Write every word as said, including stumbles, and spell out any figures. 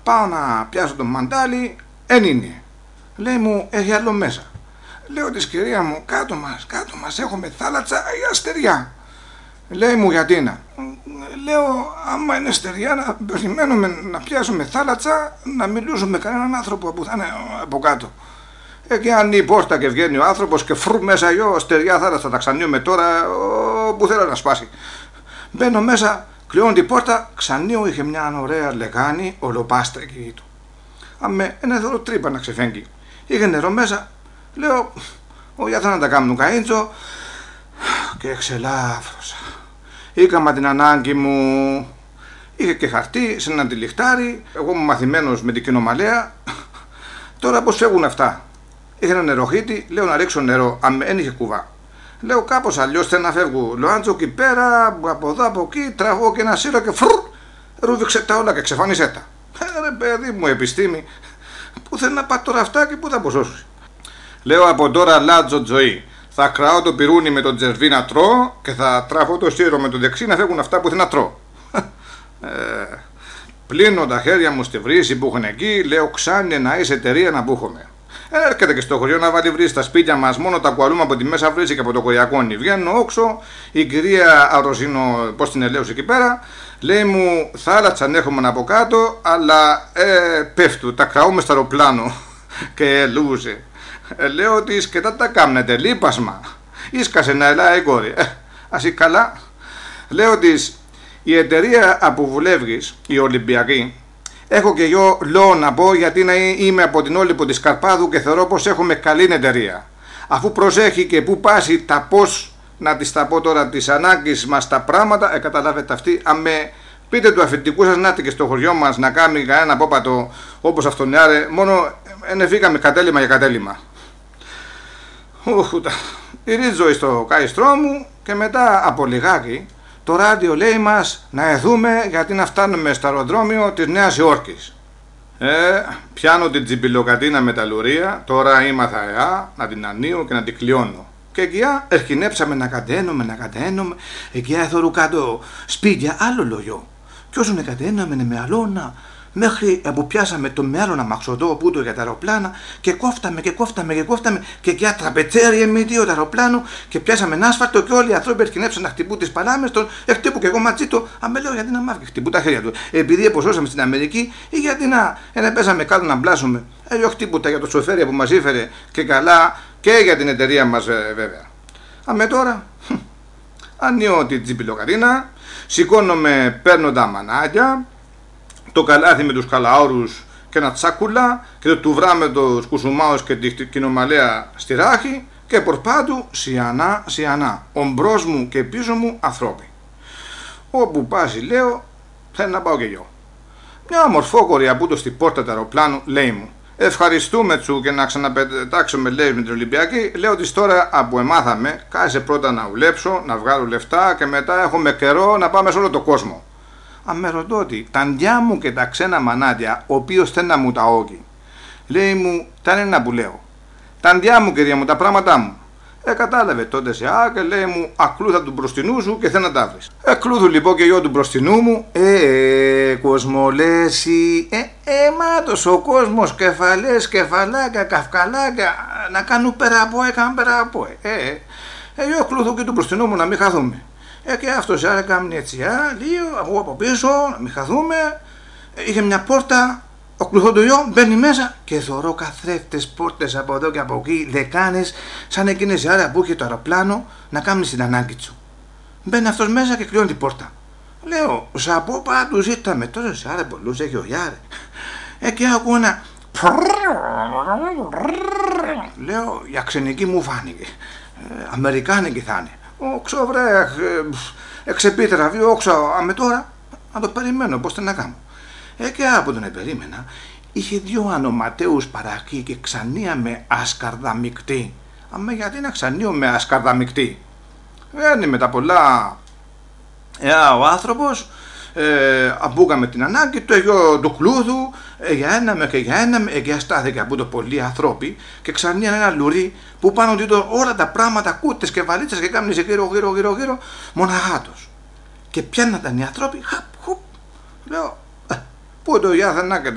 πάω να πιάσω το μαντάλι, εν είναι. Λέει μου, έχει άλλο μέσα. Λέω της κυρία μου, κάτω μας, κάτω μας, έχουμε θάλασσα ή αστεριά. Λέει μου, γιατί να. Λέω, άμα είναι στεριά, να περιμένουμε να πιάσουμε θάλασσα, να μιλήσουμε με κανέναν άνθρωπο που θα είναι από κάτω. Ε, και αν η πόρτα και βγαίνει ο άνθρωπος και φρου μέσα, γιο, στεριά θάλασσα, τα ξανίουμε τώρα, ο, που θέλω να σπάσει. Μπαίνω μέσα, κλειώνω την πόρτα, ξανίω είχε μια ωραία λεγάνη, ολοπάστρικη του. Αμέ, ένα δώρο τρύπα να ξεφέγγει. Είχε νερό μέσα, λέω, όχι θα να τα κάνουν καΐντζο, και εξελάφρωσα. Είχαμε την ανάγκη μου, είχε και χαρτί σε ένα τυλιχτάρι, εγώ είμαι μαθημένος με την κοινομαλέα. Τώρα πώς φεύγουν αυτά. Είχε ένα νεροχύτη, λέω να ρίξω νερό, αν δεν είχε κουβά. Λέω κάπως αλλιώς θέλω να φεύγω. Λοάντζο εκεί πέρα, από εδώ από εκεί, τραβώ και ένα σύρο και φρουρ, ρούβηξε τα όλα και ξεφάνισε τα. Ε, ρε παιδί μου, επιστήμη, πού θέλει να πάει τώρα αυτά και πού θα αποσώσει. Λέω από τώρα λάτζο ζωή. Θα κραώ το πυρούνι με τον τζερβί να τρώω και θα τραβώ το σύρο με το δεξί να φεύγουν αυτά που θέλω να τρώω. ε, πλύνω τα χέρια μου στη βρύση που έχουν εκεί, λέω ξάνι να είσαι εταιρεία να μπούχομαι. Ε, έρχεται και στο χωριό να βάλει βρύση στα σπίτια μας, μόνο τα κουαλούμε από τη μέσα βρύση και από το κοριακόνι. Βγαίνω όξω, η κυρία Αροζίνο, πώς την ελέγχω εκεί πέρα, λέει μου θάλασσα ανέχομαι από κάτω, αλλά ε, πέφτου, τα κραούμε στο αεροπλάνο και λούζε. Ε, λέω της και τα τα κάμνετε, λείπασμα. Ίσκασε να ελάει η κόρη. Ε, ας ή καλά. Λέω της, η εταιρεία που βουλεύγεις, η Ολυμπιακή, έχω και εγώ λόγο να πω γιατί να είμαι από την Όλυπο της Καρπάδου και θεωρώ πως έχουμε καλή εταιρεία. Αφού προσέχει και που πάσει τα πώς, να της τα πω τώρα, τις ανάγκες μας τα πράγματα, ε, καταλάβετε αυτή, αν με πείτε του αφεντικού σας να και στο χωριό μας να κάνει κανένα απόπατο όπως αυτόν άρε, μόνο ενεφήκαμε κατέλημα για κατέλημα. Ούχουτα. Ρίζω στο καηστρό μου και μετά από λιγάκι το ράδιο λέει μας να εδούμε γιατί να φτάνουμε στο αεροδρόμιο της Νέας Υόρκης. Ε, πιάνω την τσιμπιλοκατίνα με τα λουρία, τώρα ήμαθα εά να την ανοίγω και να την κλειώνω. Και εκεί ερχινέψαμε να κατένουμε, να κατένουμε, εκεί έθωρου κάτω σπίτια άλλο λογιό. Κι όσον κατέναμε με αλώνα, μέχρι που πιάσαμε το με άλλον αμαξοδό που το για τα αεροπλάνα και κόφταμε και κόφταμε και κόφταμε και για τραπετσέρι εμμύτιο το αεροπλάνο και πιάσαμε ένα άσφαλτο και όλοι οι άνθρωποι ερχινέψαν να χτυπούν τις παλάμες των, χτύπου και εγώ μαζί του, αμέ λέω γιατί να μάθει, χτυπούν τα χέρια του. Επειδή εποσώσαμε στην Αμερική ή γιατί να ε, πέσαμε κάτω να μπλάσουμε, έλιο χτύπουτα για το σοφέρι που μας ήφερε και καλά και για την εταιρεία μας ε, βέβαια. Αμέ τώρα, ανοίγω την τσιπιλοκατίνα, σηκώνομαι, παίρνω τα μανάκια, το καλάθι με τους καλαόρους και ένα τσάκουλα και το τουβρά με τους κουσουμάους και την κοινομαλέα στη ράχη και πορπάτου σιανά σιανά, ομπρός μου και πίσω μου ανθρώποι. Όπου πάσει λέω θέλω να πάω και εγώ. Μια ομορφόκορη από το στην πόρτα του αεροπλάνου λέει μου ευχαριστούμε τσου και να ξαναπετάξουμε λέει με την Ολυμπιακή. Λέω της τώρα από εμάθαμε κάθισε πρώτα να ουλέψω, να βγάλω λεφτά και μετά έχουμε καιρό να πάμε σε όλο το κόσμο. Αν με ρωτώ ότι τα ντιά μου και τα ξένα μανάτια, ο οποίος θέλει να μου τα όγει, λέει μου, τα είναι ένα που λέω. Τα ντιά μου, κυρία μου, τα πράγματά μου. Ε, κατάλαβε τότε σε α και λέει μου, ακλούθα του μπροστινού σου και θέλω να τα βρεις. Εκλούθου λοιπόν και εγώ του μπροστινού μου, ε, ε, κοσμολέσι, ε, ε, μάτος ο κόσμος, κεφαλές, κεφαλάκια, καυκαλάκια, να κάνουν πέρα από, ε, κάνουν πέρα από, ε, ε, ε, εγώ εκλούθου και του μπροστινού μου να μην χαθούμε. Ε, και αυτός άρα κάνει έτσι, α, λίγο, εγώ από πίσω, να μην χαθούμε. Ε, είχε μια πόρτα, ο κλουθοντοϊό μπαίνει μέσα και θωρώ καθρέφτες πόρτες από εδώ και από εκεί, λεκάνες, σαν εκείνες η άρα που είχε το αεροπλάνο να κάνει την ανάγκη του. Μπαίνει αυτός μέσα και κλειώνει την πόρτα. Λέω, σαπό πάντου ζήταμε, τώρα σε άρα πολλούς έχει ο Γιάρε. Ε, και ακούω ένα... Λέω, για ξενική μου φάνηκε, ε, αμερικάνικη θα είναι. Όξω βρε, εξεπίτραβη, όξω, αμε τώρα, να το περιμένω, πώς να κάνω. Ε, και από τον επερίμενα, είχε δυο ανοματέους παρακεί και ξανία με ασκαρδαμικτή. Αμε γιατί να ξανίω με ασκαρδαμικτή. Βγαίνει με τα πολλά, ε, ο άνθρωπος, ε, αμπούκαμε την ανάγκη του, εγώ του κλούδου, ε, για ένα με και για ένα με, και αστάθηκε από το πολλοί ανθρώποι και ξανία ένα λουρί που πάνω του όλα τα πράγματα, κούτες και βαλίτσες και κάμνησε γύρω γύρω γύρω γύρω, μοναχάτος. Και πιάνναταν οι ανθρώποι, χαπ, χουπ, λέω, ε, πού το για θα